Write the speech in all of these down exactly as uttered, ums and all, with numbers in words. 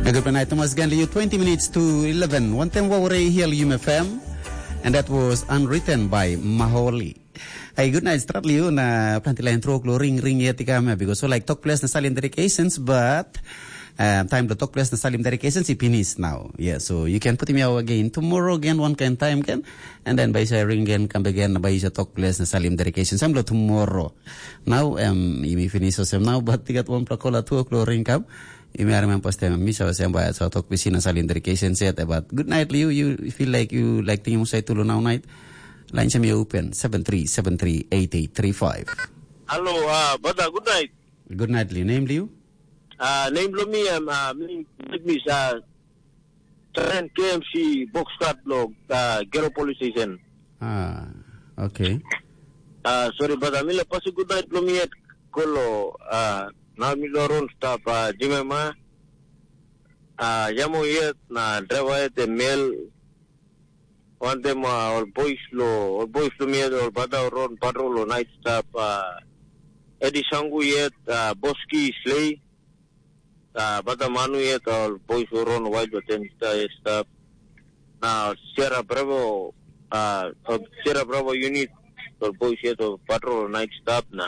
Good night, Thomas Ganley. twenty minutes to eleven. One time Wawre here, U M F M. And that was unwritten by Maholi. Hey, good night. Start liu na plantila intro klo ring ring ya tika me because so like talk place na salim dedications, but um, time to talk place na salim dedications is finished now. Yeah, so you can put me out again tomorrow again one kind time again, and then by say ring again come again by say talk place na salim dedications. I'm tomorrow. Now um you may finish so now, but tigat one plakola two klo ring come. Imi are memang poste mami so saya bayar so talk pisina salim dedication set about good night liu. You feel like you like tingin mo say tulo now night. Line sa may open, seven three seven three eight eight three five. Hello, uh, Bata, good night. Good night, Liu. Name, Liu? Uh, name Lumi, um, uh, with me sa Trend K M C Box Cut Log, uh, Gero Police Station. Ah, okay. Uh, sorry, Bata, mila pasi good night Lumi at Kolo, uh, na mila ron staff, uh, Jimema, uh, Yamu yet, na driver at the mail, one them uh, all boys lo all boys lo me all bada ron patrol lo night staff uh, Eddie Sangu yet uh, Boski Slay uh, bada Manu yet all boys lo ron white lo ten staff now Sierra Bravo uh, Sierra Bravo unit all boys yet all patrol lo night staff na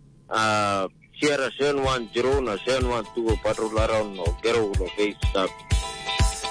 uh, Sierra seven one zero na seven one two patrol around no Gero lo face staff